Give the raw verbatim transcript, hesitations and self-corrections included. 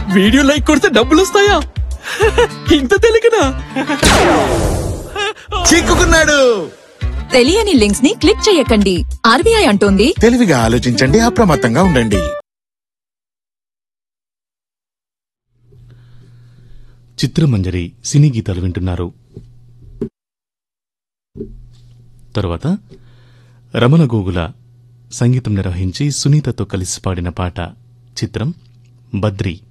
Video like కొడితే డబ్బులు వస్తాయా? ఇంత తెలియకనా? చిక్కుకున్నాడు. తెలియని లింక్స్ ని క్లిక్ చేయకండి. ఆర్బీఐ అంటోంది, తెలివిగా ఆలోచించండి, అప్రమత్తంగా ఉండండి. చిత్రమంజరి సినీ గీతాలు వింటున్నారు. తరువాత రమణ గోగుల సంగీతం నిర్వహించి సునీతతో కలిసి పాడిన పాట చిత్రం బద్రి.